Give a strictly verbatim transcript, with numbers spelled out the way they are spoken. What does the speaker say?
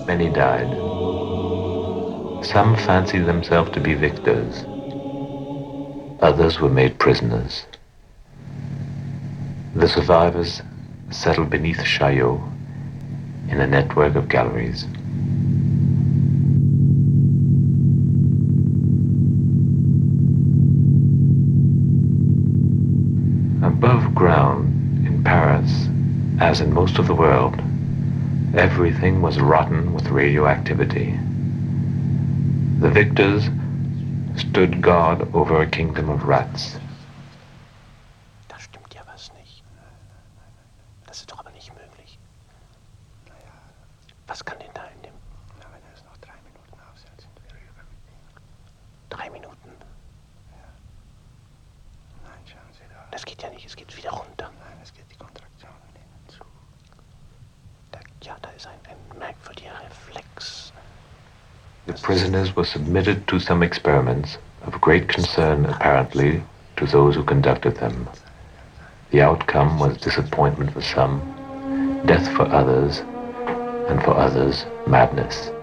Many died. Some fancied themselves to be victors. Others were made prisoners. The survivors settled beneath Chaillot in a network of galleries. Above ground in Paris, as in most of the world, everything was rotten with radioactivity. The victors stood guard over a kingdom of rats. Da stimmt ja was nicht. Das ist doch aber nicht möglich. Was kann denn da in dem... Na, wenn er es noch drei Minuten aufsetzt, sind wir rüber. Drei Minuten? Ja. Nein, schauen Sie da. Das geht ja nicht, es geht wieder runter. Nein, es geht die Kontraktion innen zu. Da, ja, da ist ein, ein merkwürdiger Reflex. The prisoners were submitted to some experiments of great concern, apparently, to those who conducted them. The outcome was disappointment for some, death for others, and for others, madness.